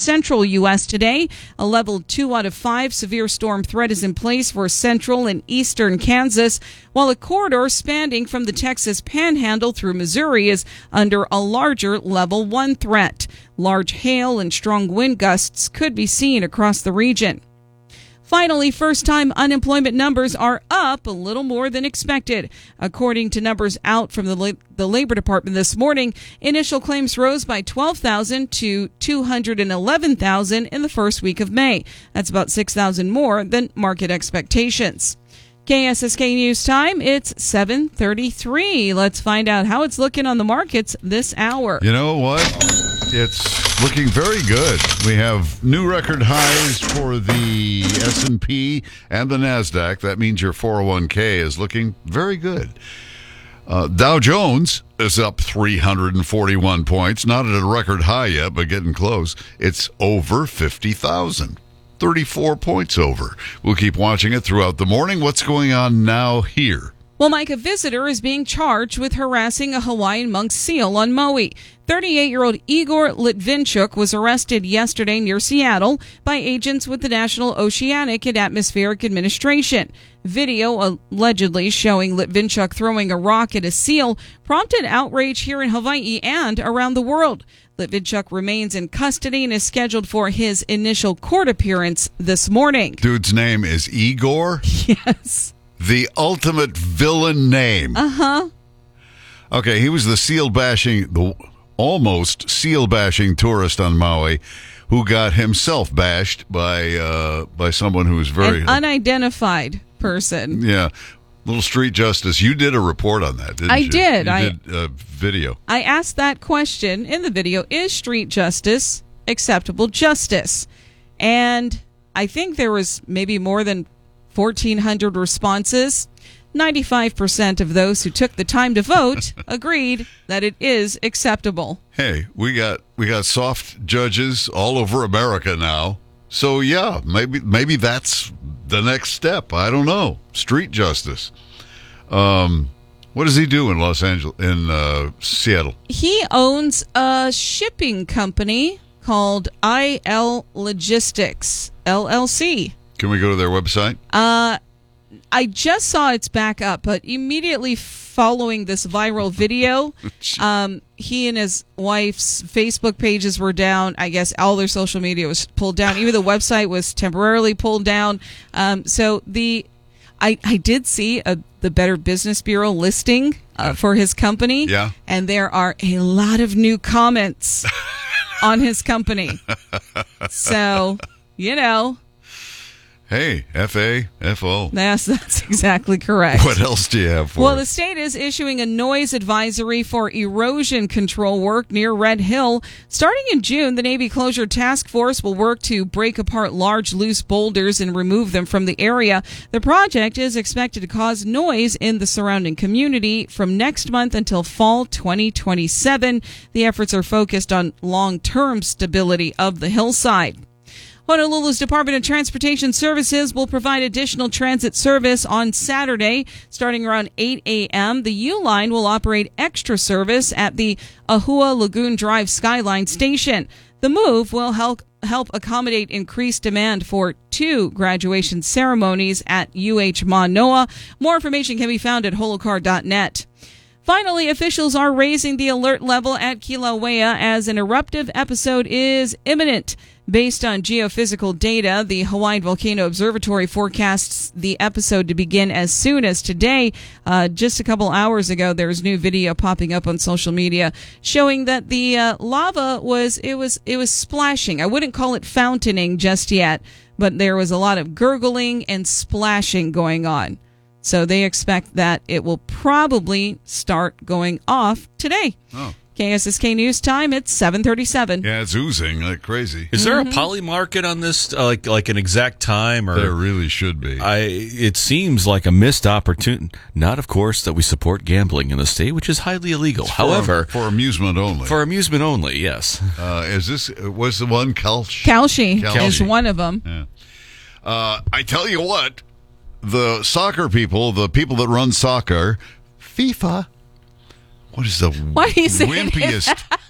central U.S. today. A level 2 out of 5 severe storm threat is in place for central and eastern Kansas, while a corridor spanning from the Texas Panhandle through Missouri is under a larger level 1 threat. Large hail and strong wind gusts could be seen across the region. Finally, first-time unemployment numbers are up a little more than expected. According to numbers out from the Labor Department this morning, initial claims rose by 12,000 to 211,000 in the first week of May. That's about 6,000 more than market expectations. KSSK News Time, it's 7:33. Let's find out how it's looking on the markets this hour. You know what? It's looking very good. We have new record highs for the S&P and the NASDAQ. That means your 401k is looking very good. Dow Jones is up 341 points. Not at a record high yet, but getting close. It's over 50,000. 34 points over. We'll keep watching it throughout the morning. What's going on now here? Well, Mike, a visitor is being charged with harassing a Hawaiian monk seal on Maui. 38-year-old Igor Litvinchuk was arrested yesterday near Seattle by agents with the National Oceanic and Atmospheric Administration. Video allegedly showing Litvinchuk throwing a rock at a seal prompted outrage here in Hawaii and around the world. Litvinchuk remains in custody and is scheduled for his initial court appearance this morning. Dude's name is Igor? Yes. The ultimate villain name. Uh-huh. Okay, he was the almost seal-bashing tourist on Maui who got himself bashed by someone who was very... An unidentified person. Yeah. Little street justice. You did a report on that, didn't you? I did. You did a video. I asked that question in the video, is street justice acceptable justice? And I think there was maybe more than 1,400 responses. 95% of those who took the time to vote agreed that it is acceptable. Hey, we got soft judges all over America now. So yeah, maybe that's the next step. I don't know. Street justice. What does he do in Seattle? He owns a shipping company called IL Logistics, LLC. Can we go to their website? I just saw it's back up, but immediately following this viral video, he and his wife's Facebook pages were down. I guess all their social media was pulled down. Even the website was temporarily pulled down. So I did see the Better Business Bureau listing for his company. Yeah. And there are a lot of new comments on his company. So, you know. Hey, F-A-F-O. That's exactly correct. What else do you have for Well, us? the state is issuing a noise advisory for erosion control work near Red Hill. Starting in June, the Navy Closure Task Force will work to break apart large loose boulders and remove them from the area. The project is expected to cause noise in the surrounding community from next month until fall 2027. The efforts are focused on long-term stability of the hillside. Honolulu's Department of Transportation Services will provide additional transit service on Saturday. Starting around 8 a.m., the U-Line will operate extra service at the Ahua Lagoon Drive Skyline Station. The move will help accommodate increased demand for 2 graduation ceremonies at UH Manoa. More information can be found at holocar.net. Finally, officials are raising the alert level at Kilauea as an eruptive episode is imminent. Based on geophysical data, the Hawaiian Volcano Observatory forecasts the episode to begin as soon as today. Just a couple hours ago, there's new video popping up on social media showing that the lava was splashing. I wouldn't call it fountaining just yet, but there was a lot of gurgling and splashing going on. So they expect that it will probably start going off today. Oh. KSSK News Time, it's 7:37. Yeah, it's oozing like crazy. Is there a poly market on this, like an exact time? Or there really should be. It seems like a missed opportunity. Not, of course, that we support gambling in the state, which is highly illegal. However, for amusement only. For amusement only, yes. Was the one Kalshi is one of them. Yeah. I tell you what, the soccer people, the people that run soccer, FIFA. What is the wimpiest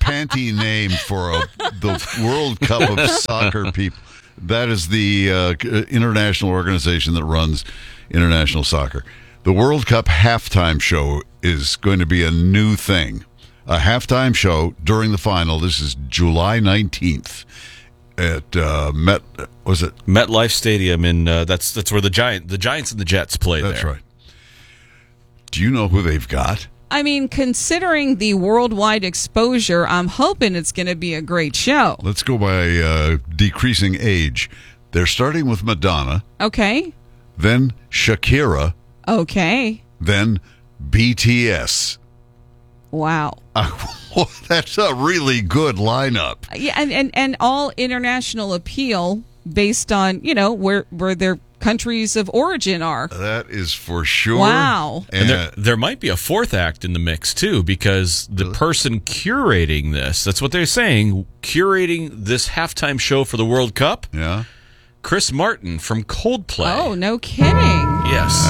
panty name for the World Cup of Soccer people. That is the international organization that runs international soccer. The World Cup halftime show is going to be a new thing. A halftime show during the final. This is July 19th at MetLife Stadium in that's where the Giants and the Jets play. That's there. right. Do you know who they've got? I mean, considering the worldwide exposure, I'm hoping it's going to be a great show. Let's go by decreasing age. They're starting with Madonna, Okay. then Shakira, Okay. then BTS. Wow. That's a really good lineup. Yeah, and all international appeal based on, where their countries of origin are. That is for sure. Wow. And there might be a fourth act in the mix, too, because the person curating this, that's what they're saying, curating this halftime show for the World Cup, Yeah. Chris Martin from Coldplay. Oh, no kidding. Yes.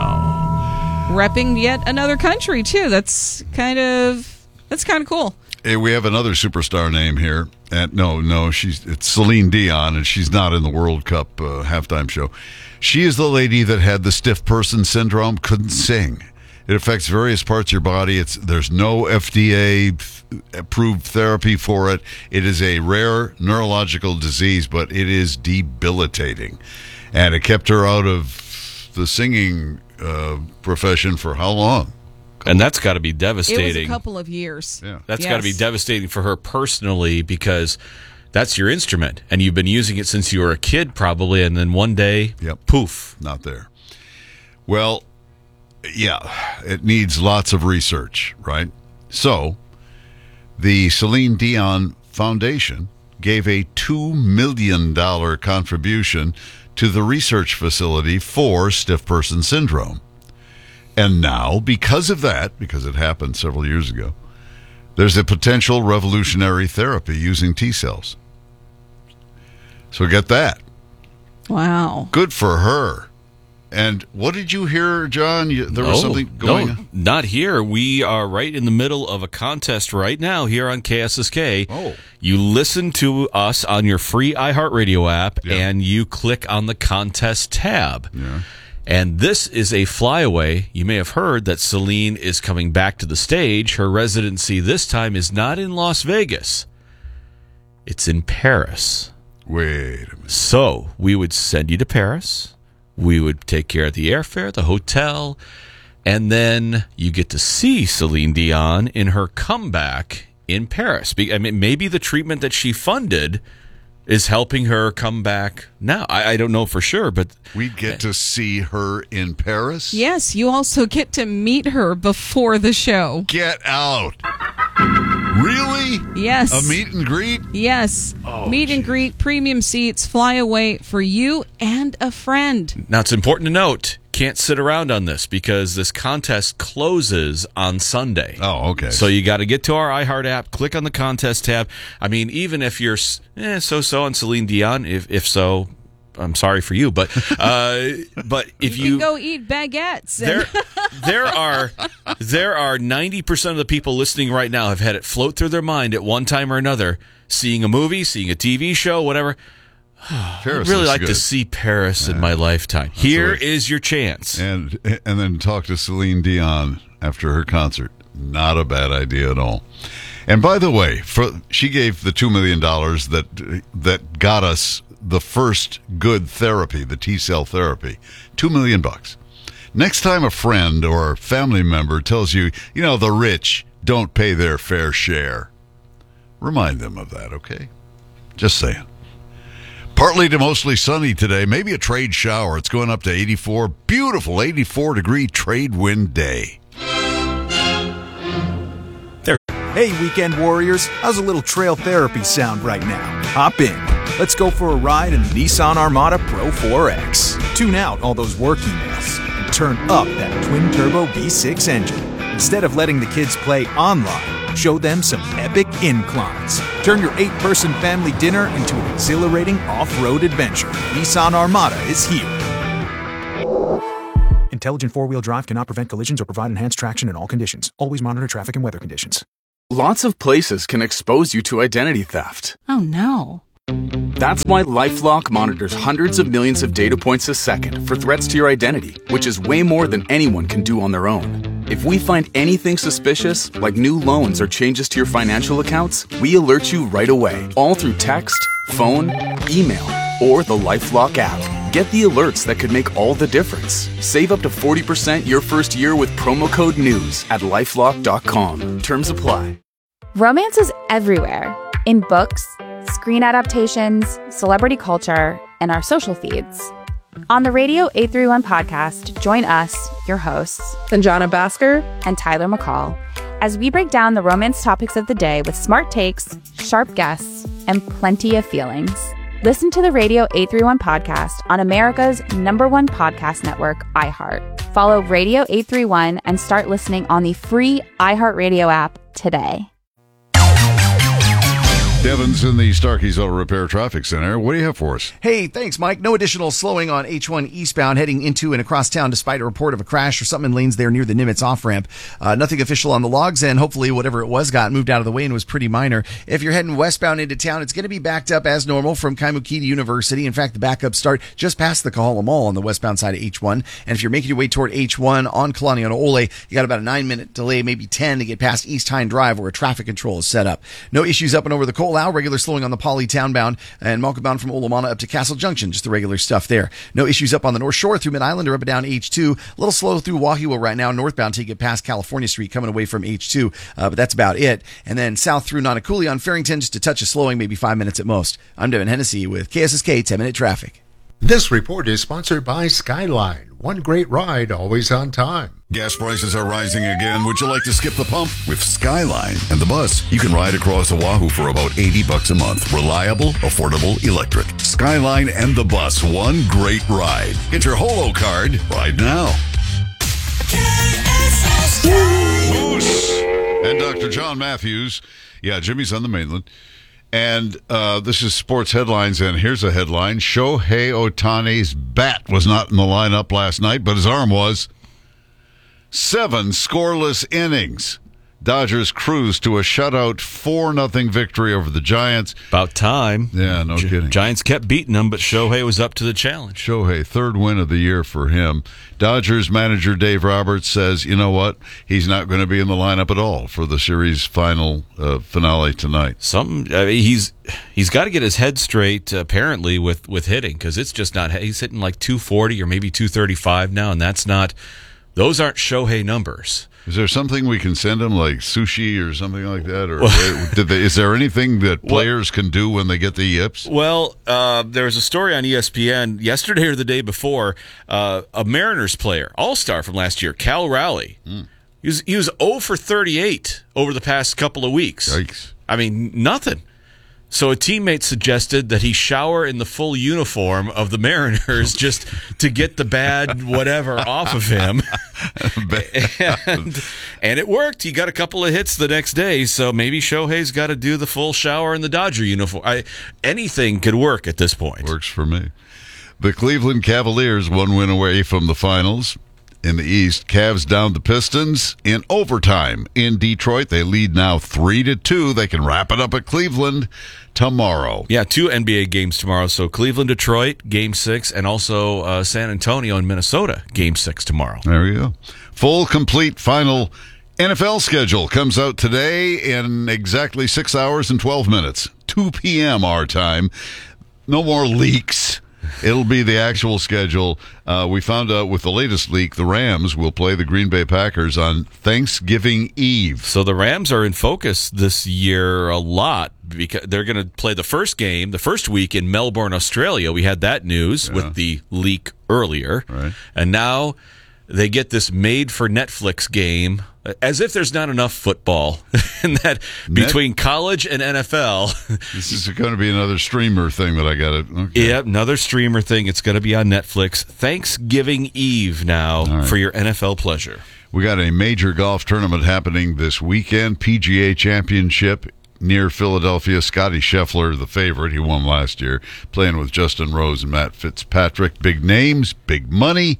Repping yet another country, too. That's kind of cool. Hey, we have another superstar name here. It's Celine Dion, and she's not in the World Cup halftime show. She is the lady that had the stiff person syndrome, couldn't sing. It affects various parts of your body. There's no FDA approved therapy for it. It is a rare neurological disease, but it is debilitating. And it kept her out of the singing profession for how long? And that's got to be It devastating. was a couple of years. Yeah. That's got to be devastating for her personally, because that's your instrument, and you've been using it since you were a kid probably, and then one day, poof. Not there. Well, yeah, it needs lots of research, right? So, the Celine Dion Foundation gave a $2 million contribution to the research facility for stiff person syndrome. And now, because of that, because it happened several years ago, there's a potential revolutionary therapy using T cells. So get that. Wow. Good for her. And what did you hear, John? There was something going on? No, not here. We are right in the middle of a contest right now here on KSSK. Oh. You listen to us on your free iHeartRadio app, and you click on the contest tab. Yeah. And this is a flyaway. You may have heard that Celine is coming back to the stage. Her residency this time is not in Las Vegas. It's in Paris. Wait a minute. So we would send you to Paris. We would take care of the airfare, the hotel, and then you get to see Celine Dion in her comeback in Paris. I mean, maybe the treatment that she funded is helping her come back now. I don't know for sure, but We'd get to see her in Paris? Yes, you also get to meet her before the show. Get out. Really? Yes. A meet and greet? Yes. Meet and greet, premium seats, fly away for you and a friend. now it's important to note, can't sit around on this because this contest closes on Sunday. Oh, okay. So you got to get to our iHeart app, click on the contest tab. I mean, even if you're so-so on Celine Dion, if so, I'm sorry for you, but if You can go eat baguettes. there are 90% of the people listening right now have had it float through their mind at one time or another, seeing a movie, seeing a TV show, whatever. Paris I'd really looks like good. to see Paris in my lifetime. Here right. is your chance. And then talk to Celine Dion after her concert. Not a bad idea at all. And by the way, she gave the $2 million that got us the first good therapy, the T-cell therapy. $2 million. Next time a friend or family member tells you, the rich don't pay their fair share, remind them of that, okay? Just saying. Partly to mostly sunny today, maybe a trade shower. It's going up to 84. Beautiful 84-degree trade wind day. Hey, weekend warriors, how's a little trail therapy sound right now? Hop in. Let's go for a ride in the Nissan Armada Pro 4X. Tune out all those work emails and turn up that twin-turbo V6 engine. Instead of letting the kids play online, show them some epic inclines. Turn your 8-person family dinner into an exhilarating off-road adventure. Nissan Armada is here. Intelligent four-wheel drive cannot prevent collisions or provide enhanced traction in all conditions. Always monitor traffic and weather conditions. Lots of places can expose you to identity theft. Oh no. That's why LifeLock monitors hundreds of millions of data points a second for threats to your identity, which is way more than anyone can do on their own. If we find anything suspicious, like new loans or changes to your financial accounts, we alert you right away, all through text, phone, email, or the LifeLock app. Get the alerts that could make all the difference. Save up to 40% your first year with promo code NEWS at LifeLock.com. Terms apply. Romance is everywhere. In books, screen adaptations, celebrity culture, and our social feeds. On the Radio 831 podcast, join us, your hosts, Sanjana Bhaskar and Tyler McCall, as we break down the romance topics of the day with smart takes, sharp guests, and plenty of feelings. Listen to the Radio 831 podcast on America's #1 podcast network, iHeart. Follow Radio 831 and start listening on the free iHeartRadio app today. Devin's in the Starkey's Auto Repair Traffic Center. What do you have for us? Hey, thanks, Mike. No additional slowing on H1 eastbound heading into and across town despite a report of a crash or something in lanes there near the Nimitz off-ramp. Nothing official on the logs, and hopefully whatever it was got moved out of the way and was pretty minor. If you're heading westbound into town, it's going to be backed up as normal from Kaimuki to University. In fact, the backups start just past the Kahala Mall on the westbound side of H1. And if you're making your way toward H1 on Kalani on Ole, you got about a 9-minute delay, maybe 10 to get past East Hine Drive where a traffic control is set up. No issues up and over the Colau. Regular slowing on the Poly townbound and Malcolm bound from Olamana up to Castle Junction. Just the regular stuff there. No issues up on the North Shore through Mid-Island or up and down H2. A little slow through Wahiwa right now, northbound till you get past California Street coming away from H2. But that's about it. And then south through Nanakuli on Farrington, just a touch of slowing, maybe 5 minutes at most. I'm Devin Hennessy with KSSK 10-Minute Traffic. This report is sponsored by Skyline. One great ride, always on time. Gas prices are rising again. Would you like to skip the pump? With Skyline and the bus, you can ride across Oahu for about $80 a month. Reliable, affordable, electric. Skyline and the bus, one great ride. Get your Holo card right now. Moose and Dr. John Matthews. Yeah, Jimmy's on the mainland. And this is sports headlines, and here's a headline. Shohei Ohtani's bat was not in the lineup last night, but his arm was. 7 scoreless innings. Dodgers cruise to a shutout 4-0 victory over the Giants. About time. Yeah, no kidding. Giants kept beating them, but Shohei was up to the challenge. Shohei, 3rd win of the year for him. Dodgers manager Dave Roberts says, you know what? He's not going to be in the lineup at all for the series finale tonight. He's got to get his head straight, apparently, with hitting, because it's just not. He's hitting like 240 or maybe 235 now, and that's not. Those aren't Shohei numbers. Is there something we can send him, like sushi or something like that? Or is there anything that players can do when they get the yips? Well, there was a story on ESPN yesterday or the day before. A Mariners player, all-star from last year, Cal Raleigh. He was 0 for 38 over the past couple of weeks. Yikes. I mean, nothing. So a teammate suggested that he shower in the full uniform of the Mariners just to get the bad whatever off of him. and it worked. He got a couple of hits the next day, so maybe Shohei's got to do the full shower in the Dodger uniform. Anything could work at this point. Works for me. The Cleveland Cavaliers 1 win away from the finals. In the East, Cavs down the Pistons in overtime in Detroit. They lead now 3-2. They can wrap it up at Cleveland tomorrow. Yeah, 2 NBA games tomorrow. So Cleveland, Detroit, Game 6, and also San Antonio and Minnesota, Game 6 tomorrow. There you go. Full, complete, final NFL schedule comes out today in exactly 6 hours and 12 minutes. 2 p.m. our time. No more leaks. It'll be the actual schedule. We found out with the latest leak, the Rams will play the Green Bay Packers on Thanksgiving Eve. So the Rams are in focus this year a lot because they're going to play the first week in Melbourne, Australia. We had that news with the leak earlier. Right. And now they get this made-for-Netflix game, as if there's not enough football in that between college and NFL. This is going to be another streamer thing that I got to... Okay. Yeah, another streamer thing. It's going to be on Netflix. Thanksgiving Eve now for your NFL pleasure. We got a major golf tournament happening this weekend, PGA Championship near Philadelphia. Scotty Scheffler, the favorite, he won last year, playing with Justin Rose and Matt Fitzpatrick. Big names, big money.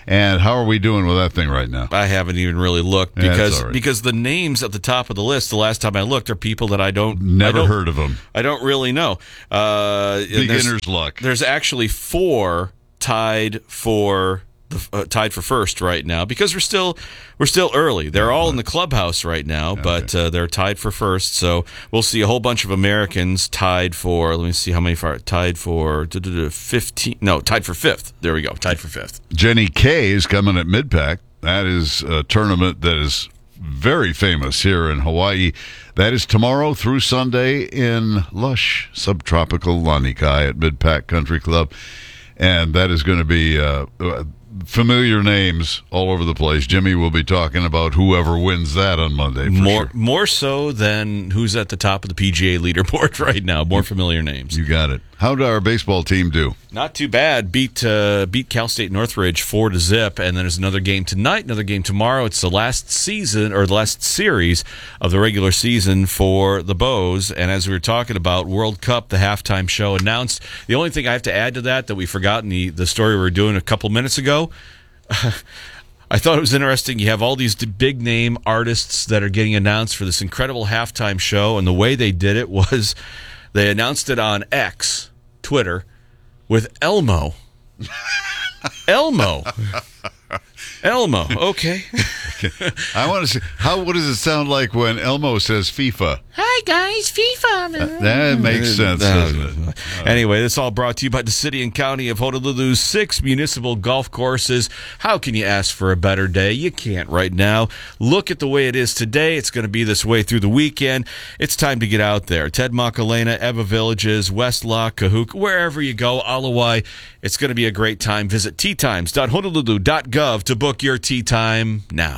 And how are we doing with that thing right now? I haven't even really looked Yeah, that's all right. because the names at the top of the list, the last time I looked, are people that I don't Heard of them. I don't really know. Beginner's luck. There's actually 4 tied for first right now because we're still early. They're all in the clubhouse right now, but they're tied for first. So we'll see a whole bunch of Americans tied for. Let me see how many tied for 15. No, tied for 5th. There we go. Tied for 5th. Jenny K is coming at Mid-Pac. That is a tournament that is very famous here in Hawaii. That is tomorrow through Sunday in lush subtropical Lanikai at Mid-Pac Country Club. And that is going to be familiar names all over the place. Jimmy will be talking about whoever wins that on Monday. More so than who's at the top of the PGA leaderboard right now. More familiar names. You got it. How did our baseball team do? Not too bad. Beat Cal State Northridge 4-0, and then there's another game tonight, another game tomorrow. It's the last series of the regular season for the Bows. And as we were talking about, World Cup, the halftime show announced. The only thing I have to add to that we forgot in the story we were doing a couple minutes ago. I thought it was interesting. You have all these big name artists that are getting announced for this incredible halftime show, and the way they did it was they announced it on X, Twitter, with Elmo. Elmo, okay. I want to see, what does it sound like when Elmo says FIFA? Hi, guys, FIFA. That makes sense, doesn't it? Anyway, this all brought to you by the City and County of Honolulu's 6 municipal golf courses. How can you ask for a better day? You can't right now. Look at the way it is today. It's going to be this way through the weekend. It's time to get out there. Ted Makalena, Eva Villages, West Loch, Kahuk, wherever you go, Alawai, it's going to be a great time. Visit teatimes.honolulu.gov to book your tee time now.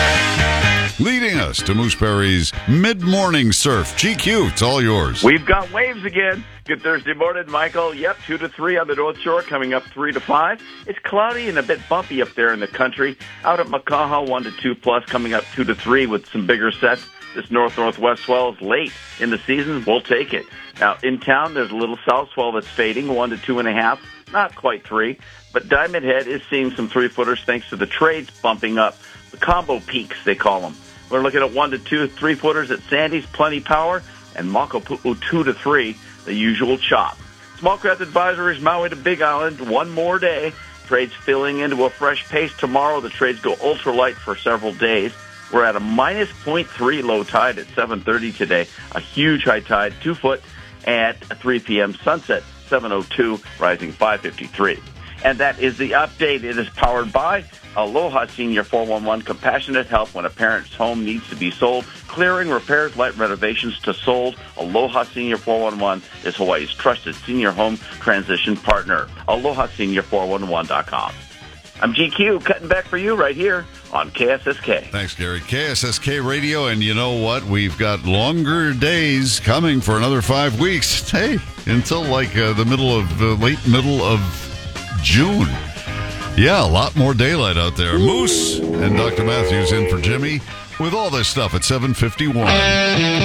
Leading us to Moose Perry's mid-morning surf. GQ, it's all yours. We've got waves again. Good Thursday morning, Michael. Yep, 2 to 3 on the North Shore, coming up 3 to 5. It's cloudy and a bit bumpy up there in the country. Out at Makaha, 1 to 2 plus, coming up 2 to 3 with some bigger sets. This north-northwest swell is late in the season. We'll take it. Now, in town, there's a little south swell that's fading, 1 to 2.5. Not quite 3. But Diamond Head is seeing some 3-footers thanks to the trades bumping up. The combo peaks, they call them. We're looking at 1 to 2 3-footers at Sandy's, plenty power, and Makapu'u 2 to 3, the usual chop. Small craft advisories, Maui to Big Island, one more day. Trades filling into a fresh pace tomorrow. The trades go ultralight for several days. We're at a minus 0.3 low tide at 7:30 today. A huge high tide, 2 foot at 3 p.m. Sunset, 7:02, rising 5:53. And that is the update. It is powered by Aloha Senior 411, compassionate help when a parent's home needs to be sold. Clearing, repairs, light renovations to sold. Aloha Senior 411 is Hawaii's trusted senior home transition partner. AlohaSenior411.com. I'm GQ, cutting back for you right here on KSSK. Thanks, Gary. KSSK Radio, and you know what? We've got longer days coming for another 5 weeks. Hey, until like the late middle of June. Yeah, a lot more daylight out there. Moose and Dr. Matthews in for Jimmy with all this stuff at 7:51.